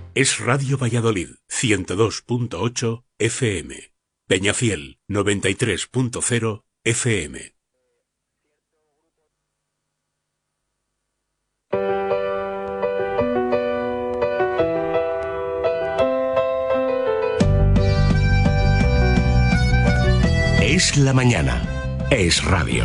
Es Radio Valladolid, 102.8 FM. Peñafiel, 93.0 FM. Es la mañana. Es radio.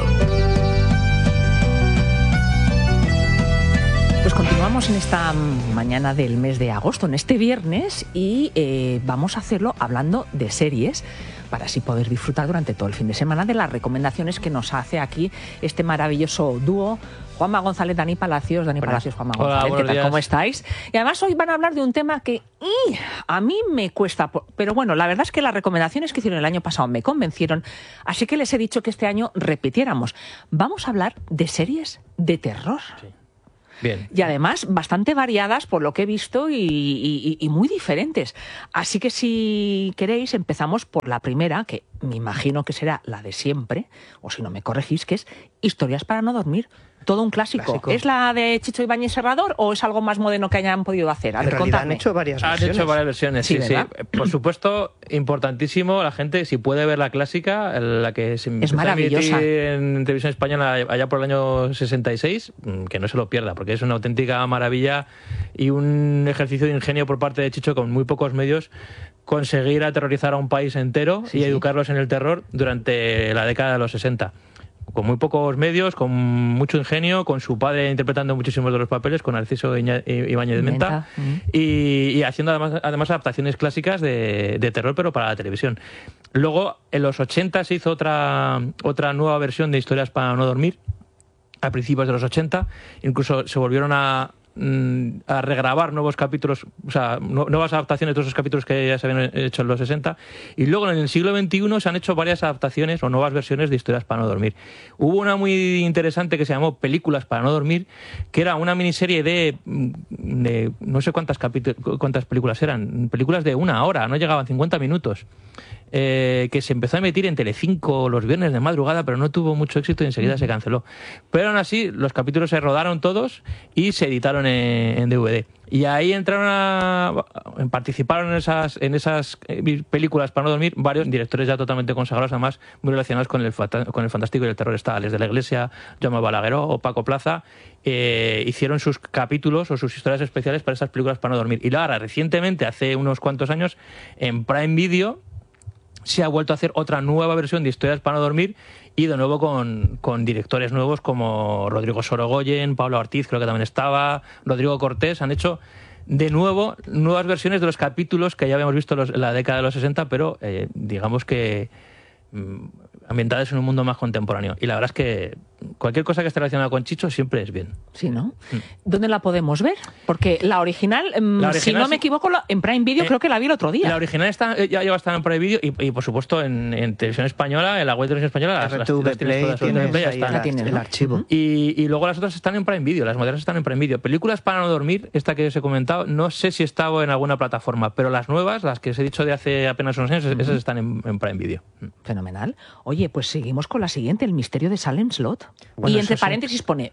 Pues continuamos en esta mañana del mes de agosto, en este viernes, y vamos a hacerlo hablando de series, para así poder disfrutar durante todo el fin de semana de las recomendaciones que nos hace aquí este maravilloso dúo, Juanma González, Dani Palacios. Dani Palacios, Juanma González, hola, ¿qué tal? ¿Cómo estáis? Y además hoy van a hablar de un tema que a mí me cuesta, pero bueno, la verdad es que las recomendaciones que hicieron el año pasado me convencieron, así que les he dicho que este año repitiéramos. Vamos a hablar de series de terror. Sí. Bien. Y además bastante variadas por lo que he visto y muy diferentes. Así que si queréis empezamos por la primera, que me imagino que será la de siempre, o si no me corregís, que es Historias para no dormir. Todo un clásico. ¿Es la de Chicho Ibáñez Serrador o es algo más moderno que hayan podido hacer? A ver, han hecho varias versiones. Han hecho varias versiones, sí. Por supuesto, importantísimo, la gente, si puede ver la clásica, la que se empezó a emitir en televisión española allá por el año 66, que no se lo pierda, porque es una auténtica maravilla y un ejercicio de ingenio por parte de Chicho, con muy pocos medios, conseguir aterrorizar a un país entero y educarlos en el terror durante la década de los 60. Con muy pocos medios, con mucho ingenio, con su padre interpretando muchísimos de los papeles, con Narciso Ibáñez Menta, y haciendo además adaptaciones clásicas de terror, pero para la televisión. Luego, en los 80 se hizo otra nueva versión de Historias para no dormir, a principios de los 80, incluso se volvieron a regrabar nuevos capítulos, o sea, nuevas adaptaciones de esos capítulos que ya se habían hecho en los 60, y luego en el siglo XXI se han hecho varias adaptaciones o nuevas versiones de Historias para no dormir. Hubo una muy interesante que se llamó Películas para no dormir, que era una miniserie de no sé cuántas películas eran, películas de 1 hora, no llegaban 50 minutos. Que se empezó a emitir en Telecinco los viernes de madrugada, pero no tuvo mucho éxito y enseguida se canceló. Pero aún así, los capítulos se rodaron todos y se editaron en DVD. Y ahí participaron en esas películas para no dormir varios directores ya totalmente consagrados, además muy relacionados con el fantástico y el terror. Está Ales de la Iglesia, Jaume Balagueró o Paco Plaza. Hicieron sus capítulos o sus historias especiales para esas películas para no dormir. Y ahora, recientemente, hace unos cuantos años, en Prime Video se ha vuelto a hacer otra nueva versión de Historias para no dormir, y de nuevo con directores nuevos como Rodrigo Sorogoyen, Pablo Ortiz, creo que también estaba, Rodrigo Cortés. Han hecho de nuevo nuevas versiones de los capítulos que ya habíamos visto en la década de los 60, pero digamos que ambientadas en un mundo más contemporáneo. Y la verdad es que cualquier cosa que esté relacionada con Chicho siempre es bien. Sí, ¿no? ¿Dónde la podemos ver? Porque la original, si no me equivoco, en Prime Video creo que la vi el otro día. La original ya lleva a estar en Prime Video y por supuesto en televisión española, en la web de televisión española, RTV Play, el archivo. Y luego las otras están en Prime Video, las modernas están en Prime Video. Películas para no dormir, esta que os he comentado, no sé si estaba en alguna plataforma, pero las nuevas, las que os he dicho de hace apenas unos años, esas están en Prime Video. Fenomenal. Oye, pues seguimos con la siguiente, El misterio de Salem Slot. Bueno, y entre paréntesis pone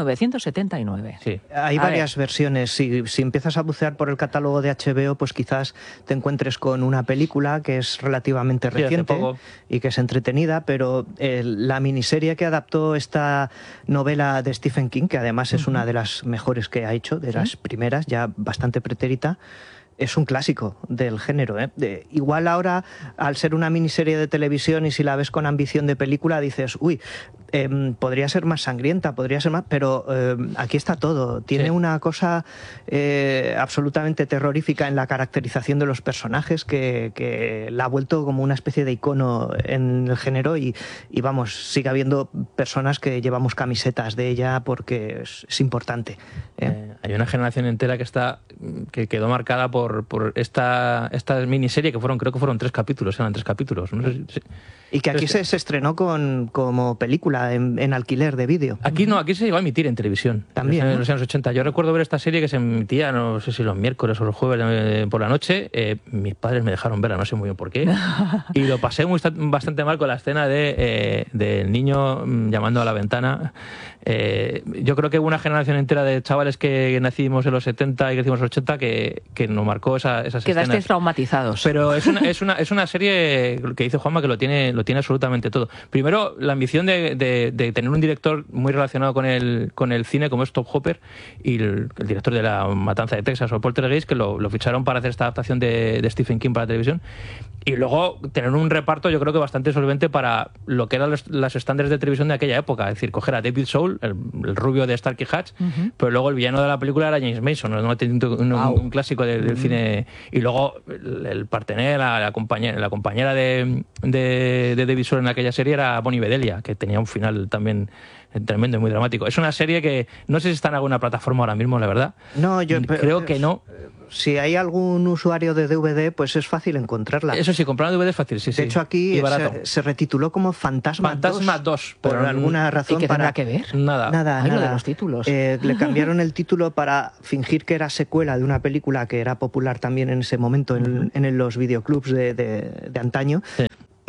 1979. Sí. Hay varias versiones. Si empiezas a bucear por el catálogo de HBO, pues quizás te encuentres con una película que es relativamente reciente y que es entretenida, pero la miniserie que adaptó esta novela de Stephen King, que además es una de las mejores que ha hecho, de las primeras, ya bastante pretérita, es un clásico del género, ¿eh? Igual ahora, al ser una miniserie de televisión y si la ves con ambición de película, dices, uy, podría ser más sangrienta, podría ser más... Pero aquí está todo. Tiene una cosa absolutamente terrorífica en la caracterización de los personajes que la ha vuelto como una especie de icono en el género y vamos, sigue habiendo personas que llevamos camisetas de ella porque es importante. Hay una generación entera que quedó marcada por esta miniserie, creo que fueron 3 capítulos, eran 3 capítulos. No sé Y que aquí se estrenó como película en alquiler de vídeo. Aquí no, aquí se llegó a emitir en televisión. También. En los años 80. Yo recuerdo ver esta serie que se emitía, no sé si los miércoles o los jueves por la noche. Mis padres me dejaron verla, no sé muy bien por qué. Y lo pasé bastante mal con la escena del niño llamando a la ventana. Yo creo que hubo una generación entera de chavales que nacimos en los 70 y crecimos en los 80 que nos marcó esas escenas. Quedasteis traumatizados. Pero es una serie que dice Juanma que lo tiene absolutamente todo. Primero, la ambición de tener un director muy relacionado con el cine como es Top Hopper y el director de La Matanza de Texas o Poltergeist, que lo ficharon para hacer esta adaptación de Stephen King para la televisión. Y luego tener un reparto yo creo que bastante solvente para lo que eran los estándares de televisión de aquella época. Es decir, coger a David Soul, el rubio de Starkey Hatch, pero luego el villano de la película era James Mason, un clásico del cine. Y luego el partener, la compañera de David Soul en aquella serie era Bonnie Bedelia, que tenía un final también tremendo y muy dramático. Es una serie que no sé si está en alguna plataforma ahora mismo, la verdad. No, yo creo que no. Si hay algún usuario de DVD, pues es fácil encontrarla. Eso sí, comprar DVD es fácil, sí. De hecho, aquí se retituló como Fantasma 2. Por alguna razón. ¿Y qué tendrá que ver? Nada. Lo de los títulos. Le cambiaron el título para fingir que era secuela de una película que era popular también en ese momento en los videoclubs de antaño. Sí.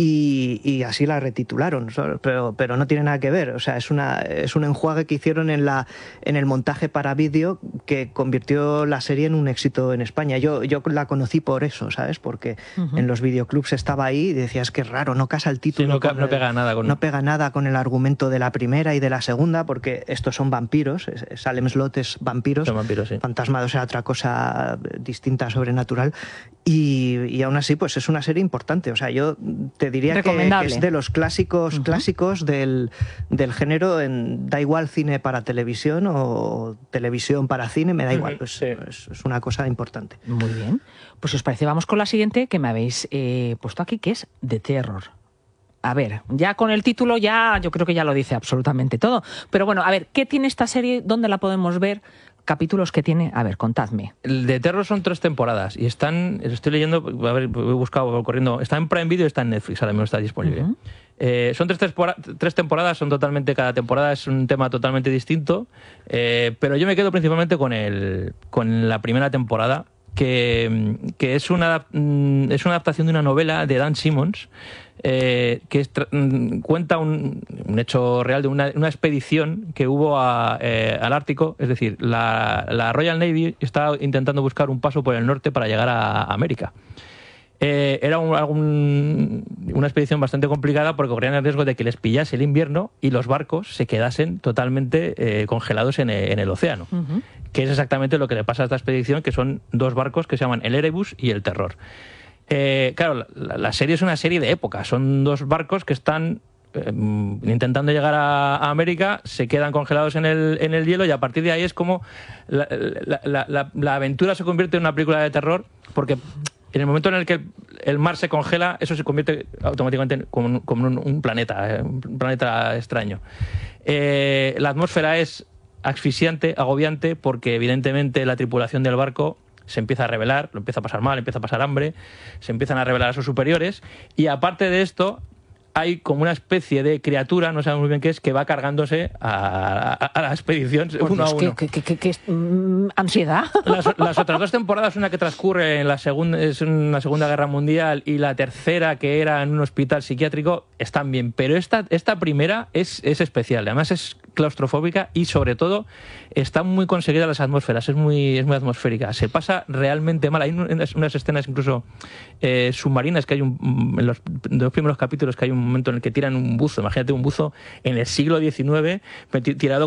Y así la retitularon, pero no tiene nada que ver. O sea, es un enjuague que hicieron en el montaje para vídeo que convirtió la serie en un éxito en España. Yo la conocí por eso, ¿sabes? Porque en los videoclubs estaba ahí y decías que es raro, no casa el título. Sí, no pega nada no pega nada con el argumento de la primera y de la segunda, porque estos son vampiros. Salem Slot es vampiros. Son vampiros, sí. Fantasma 2 era otra cosa distinta, sobrenatural. Y aún así, pues es una serie importante. O sea, yo te diría que es de los clásicos del género. Da igual cine para televisión o televisión para cine, me da igual. Pues, sí. Es una cosa importante. Muy bien. Pues si os parece, vamos con la siguiente que me habéis puesto aquí, que es The Terror. A ver, ya con el título yo creo que ya lo dice absolutamente todo. Pero bueno, a ver, ¿qué tiene esta serie? ¿Dónde la podemos ver? ¿Capítulos que tiene? A ver, contadme. El de Terror son 3 temporadas y estoy leyendo, a ver, he buscado corriendo, está en Prime Video y está en Netflix, ahora mismo está disponible. Son 3 temporadas, cada temporada es un tema totalmente distinto, pero yo me quedo principalmente con la primera temporada, que es una adaptación de una novela de Dan Simmons, que cuenta un hecho real de una expedición que hubo al Ártico. Es decir, la Royal Navy estaba intentando buscar un paso por el norte para llegar a América. Era una expedición bastante complicada porque corrían el riesgo de que les pillase el invierno y los barcos se quedasen totalmente congelados en el océano. Que es exactamente lo que le pasa a esta expedición, que son 2 barcos que se llaman el Erebus y el Terror. Claro, la serie es una serie de época. Son 2 barcos que están intentando llegar a América, se quedan congelados en el hielo y a partir de ahí es como la aventura se convierte en una película de terror, porque en el momento en el que el mar se congela, eso se convierte automáticamente como un planeta extraño. La atmósfera es asfixiante, agobiante, porque evidentemente la tripulación del barco se empieza a rebelar, lo empieza a pasar mal, empieza a pasar hambre, se empiezan a rebelar a sus superiores, y aparte de esto hay como una especie de criatura, no sabemos muy bien qué es, que va cargándose a la expedición uno a uno. ¿Qué ansiedad? Las otras 2 temporadas, una que transcurre en la Segunda Guerra Mundial y la tercera, que era en un hospital psiquiátrico, están bien. Pero esta primera es especial. Además es claustrofóbica y sobre todo están muy conseguidas las atmósferas. Es muy atmosférica. Se pasa realmente mal. Hay unas escenas incluso submarinas que hay en los 2 primeros capítulos, que hay un momento en el que tiran un buzo. Imagínate un buzo en el siglo XIX tirado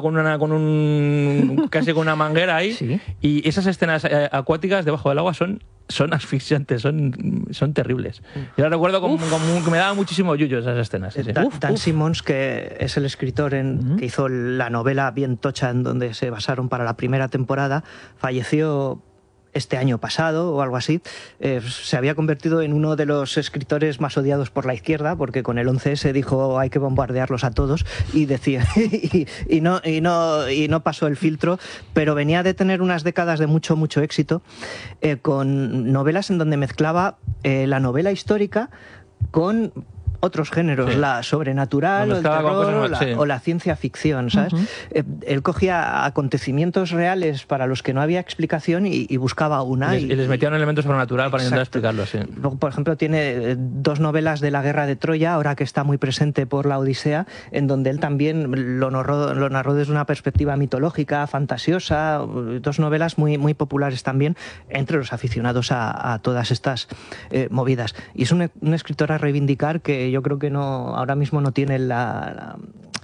casi con una manguera ahí. ¿Sí? Y esas escenas acuáticas debajo del agua son asfixiantes, son terribles. Yo la recuerdo como que me daba muchísimo yuyo esas escenas. Sí. Dan Simmons, que es el escritor que hizo la novela bien tocha en donde se basaron para la primera temporada, falleció este año pasado o algo así. Se había convertido en uno de los escritores más odiados por la izquierda, porque con el 11S dijo hay que bombardearlos a todos y decía y no pasó el filtro, pero venía de tener unas décadas de mucho éxito con novelas en donde mezclaba la novela histórica con otros géneros, la sobrenatural, o el terror, o la ciencia ficción, ¿sabes? Él cogía acontecimientos reales para los que no había explicación y buscaba una. Y les metía un elemento sobrenatural para intentar explicarlo, sí. Luego, por ejemplo, tiene 2 novelas de la Guerra de Troya, ahora que está muy presente por la Odisea, en donde él también lo narró desde una perspectiva mitológica, fantasiosa, 2 novelas muy populares también entre los aficionados a todas estas movidas. Y es una escritora a reivindicar que yo creo que ahora mismo no tiene no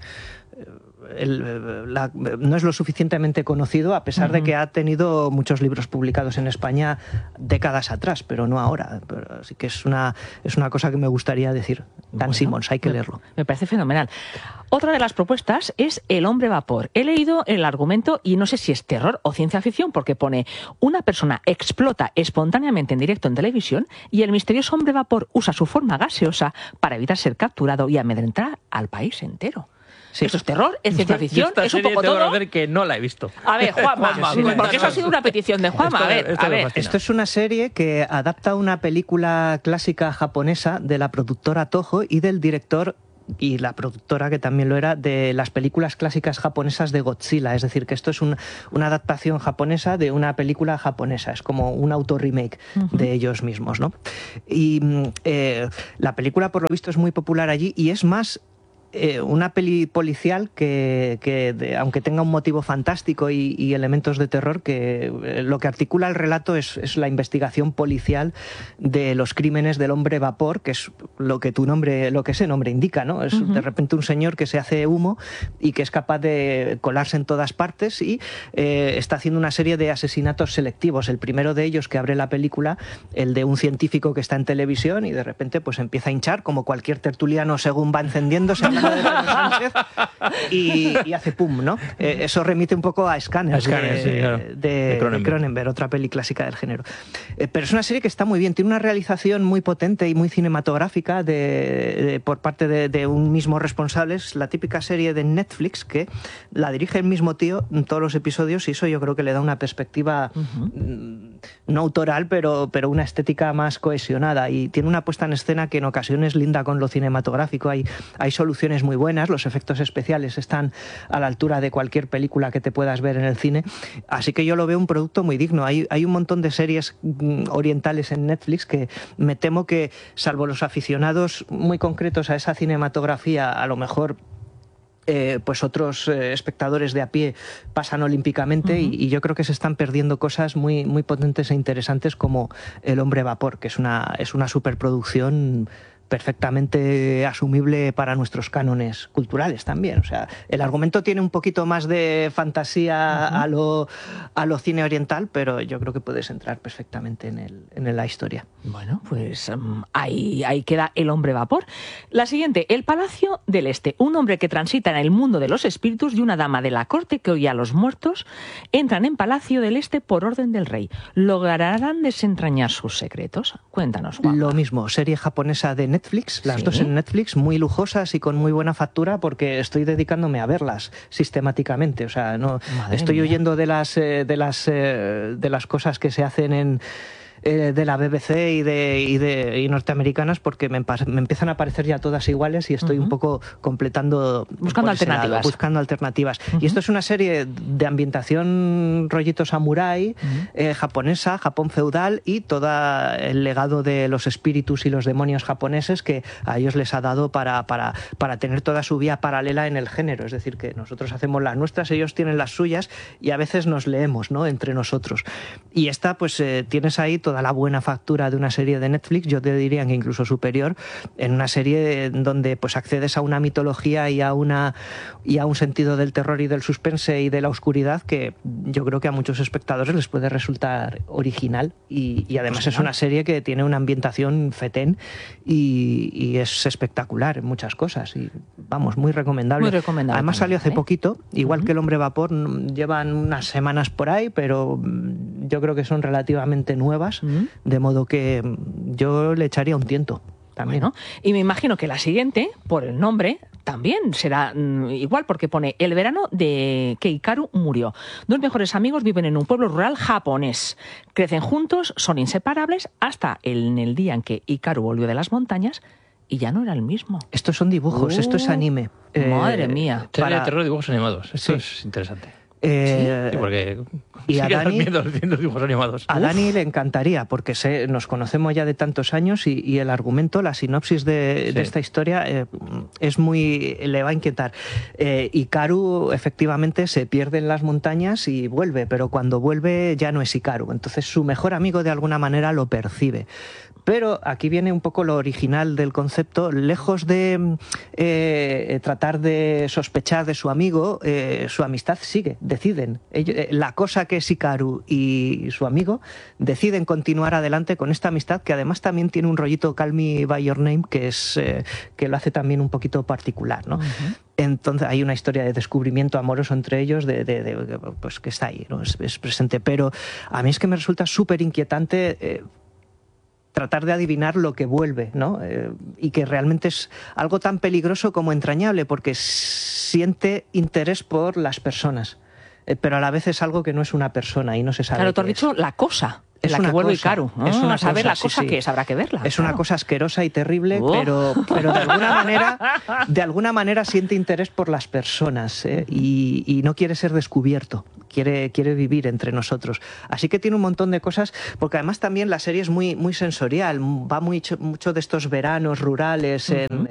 es lo suficientemente conocido, a pesar de que ha tenido muchos libros publicados en España décadas atrás, pero no ahora. Así que es una cosa que me gustaría decir. Dan Simmons, hay que leerlo. Me parece fenomenal. Otra de las propuestas es El hombre vapor. He leído el argumento y no sé si es terror o ciencia ficción, porque pone: una persona explota espontáneamente en directo en televisión y el misterioso hombre vapor usa su forma gaseosa para evitar ser capturado y amedrentar al país entero. Sí. ¿Eso es terror? ¿Es ciencia ficción? ¿Es un poco todo? Tengo que ver que no la he visto. A ver, Juanma, porque eso ha sido una petición de Juanma. A ver. Esto es una serie que adapta una película clásica japonesa de la productora Toho y del director y la productora, que también lo era, de las películas clásicas japonesas de Godzilla. Es decir, que esto es una adaptación japonesa de una película japonesa. Es como un auto-remake de ellos mismos, ¿no? Y la película, por lo visto, es muy popular allí y es más una peli policial que aunque tenga un motivo fantástico y elementos de terror, que lo que articula el relato es la investigación policial de los crímenes del hombre vapor, que es lo que ese nombre indica, ¿no? Es de repente un señor que se hace humo y que es capaz de colarse en todas partes y está haciendo una serie de asesinatos selectivos. El primero de ellos, que abre la película, el de un científico que está en televisión y de repente pues empieza a hinchar, como cualquier tertuliano según va encendiéndose, de Pedro Sánchez, y hace pum, ¿no? Eso remite un poco a Scanners, de Cronenberg, otra peli clásica del género. Pero es una serie que está muy bien, tiene una realización muy potente y muy cinematográfica por parte de un mismo responsable. Es la típica serie de Netflix que la dirige el mismo tío en todos los episodios, y eso yo creo que le da una perspectiva no autoral, pero una estética más cohesionada, y tiene una puesta en escena que en ocasiones linda con lo cinematográfico. Hay soluciones muy buenas, los efectos especiales están a la altura de cualquier película que te puedas ver en el cine, así que yo lo veo un producto muy digno. Hay un montón de series orientales en Netflix que me temo que, salvo los aficionados muy concretos a esa cinematografía, a lo mejor pues otros espectadores de a pie pasan olímpicamente, y yo creo que se están perdiendo cosas muy, muy potentes e interesantes como El hombre vapor, que es una superproducción perfectamente asumible para nuestros cánones culturales también. O sea, el argumento tiene un poquito más de fantasía a lo cine oriental, pero yo creo que puedes entrar perfectamente en la historia. Bueno, pues ahí queda El hombre vapor. La siguiente, El palacio del este. Un hombre que transita en el mundo de los espíritus y una dama de la corte que oye a los muertos entran en Palacio del Este por orden del rey. ¿Lograrán desentrañar sus secretos? Cuéntanos, Juan. Lo mismo, serie japonesa de Netflix, las dos en Netflix, muy lujosas y con muy buena factura, porque estoy dedicándome a verlas sistemáticamente. O sea, no estoy huyendo de las cosas que se hacen de la BBC y norteamericanas, porque me empiezan a parecer ya todas iguales y estoy un poco buscando alternativas. Y esto es una serie de ambientación rollito samurái, japonesa, Japón feudal, y todo el legado de los espíritus y los demonios japoneses que a ellos les ha dado para tener toda su vía paralela en el género. Es decir, que nosotros hacemos las nuestras, ellos tienen las suyas, y a veces nos leemos, ¿no?, entre nosotros. Y esta, pues tienes ahí toda la buena factura de una serie de Netflix, yo te diría que incluso superior, en una serie donde pues accedes a una mitología y a un sentido del terror y del suspense y de la oscuridad que yo creo que a muchos espectadores les puede resultar original, y además es una serie que tiene una ambientación fetén y es espectacular en muchas cosas, y vamos, muy recomendable. Además salió hace poquito, igual que El hombre vapor, llevan unas semanas por ahí, pero yo creo que son relativamente nuevas, de modo que yo le echaría un tiento también. Bueno, y me imagino que la siguiente, por el nombre, también será igual, porque pone El verano de que Hikaru murió. Dos mejores amigos viven en un pueblo rural japonés. Crecen juntos, son inseparables, hasta en el día en que Hikaru volvió de las montañas y ya no era el mismo. Estos son dibujos, esto es anime. Madre mía. Serie de terror, dibujos animados. Esto es interesante. ¿Sí? Porque y a Dani, viendo dibujos animados. A Dani le encantaría, porque nos conocemos ya de tantos años y el argumento, la sinopsis de esta historia es muy... le va a inquietar. Hikaru efectivamente se pierde en las montañas y vuelve, pero cuando vuelve ya no es Hikaru. Entonces su mejor amigo de alguna manera lo percibe. Pero aquí viene un poco lo original del concepto. Lejos de tratar de sospechar de su amigo, su amistad sigue, deciden. La cosa que es Hikaru y su amigo deciden continuar adelante con esta amistad, que además también tiene un rollito Call Me By Your Name, que lo hace también un poquito particular, ¿no? Uh-huh. Entonces hay una historia de descubrimiento amoroso entre ellos pues que está ahí, ¿no? Es presente. Pero a mí es que me resulta súper inquietante tratar de adivinar lo que vuelve, ¿no? Y que realmente es algo tan peligroso como entrañable, porque siente interés por las personas, pero a la vez es algo que no es una persona y no se sabe. Claro, tú has dicho la cosa. Es la que vuelve Hikaru. Es una cosa, saber la cosa que es, habrá que verla. Es una cosa asquerosa y terrible, pero de alguna manera siente interés por las personas, y no quiere ser descubierto. Quiere vivir entre nosotros. Así que tiene un montón de cosas, porque además también la serie es muy, muy sensorial. Va mucho de estos veranos rurales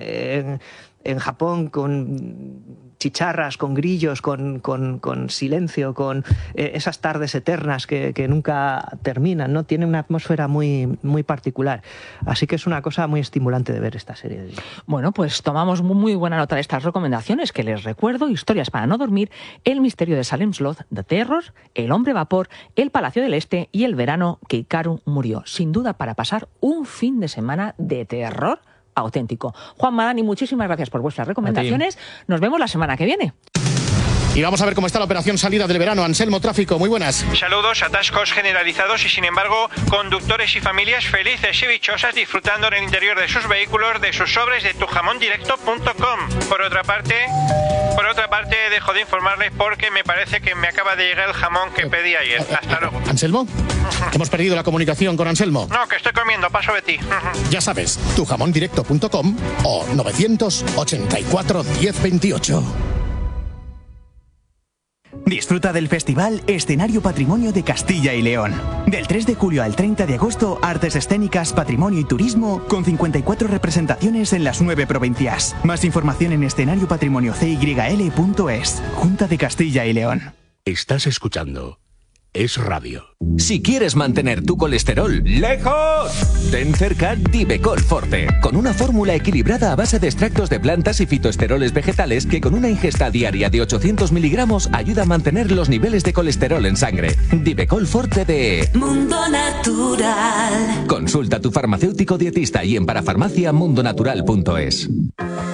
en Japón, con chicharras, con grillos, con silencio, con esas tardes eternas que nunca terminan, ¿no? Tiene una atmósfera muy, muy particular. Así que es una cosa muy estimulante de ver esta serie. Bueno, pues tomamos muy buena nota de estas recomendaciones, que les recuerdo: Historias para no dormir, El misterio de Salem Slot, The Terror, El hombre vapor, El Palacio del Este y El verano que Hikaru murió. Sin duda, para pasar un fin de semana de terror auténtico. Juanma, Dani, muchísimas gracias por vuestras recomendaciones. Nos vemos la semana que viene. Y vamos a ver cómo está la operación salida del verano. Anselmo, tráfico, muy buenas. Saludos, atascos generalizados y sin embargo conductores y familias felices y dichosas disfrutando en el interior de sus vehículos de sus sobres de tujamondirecto.com. Por otra parte, dejo de informarles porque me parece que me acaba de llegar el jamón que pedí ayer. Hasta luego. ¿Anselmo? Hemos perdido la comunicación con Anselmo. No, que estoy comiendo, paso de ti. Ya sabes, tujamondirecto.com o 984 1028. Disfruta del festival Escenario Patrimonio de Castilla y León. Del 3 de julio al 30 de agosto, artes escénicas, patrimonio y turismo, con 54 representaciones en las 9 provincias. Más información en escenariopatrimoniocyl.es. Junta de Castilla y León. Estás escuchando Es Radio. Si quieres mantener tu colesterol lejos, ten cerca Divecol Forte, con una fórmula equilibrada a base de extractos de plantas y fitoesteroles vegetales que con una ingesta diaria de 800 miligramos ayuda a mantener los niveles de colesterol en sangre. Divecol Forte de Mundo Natural. Consulta a tu farmacéutico dietista y en parafarmacia mundonatural.es.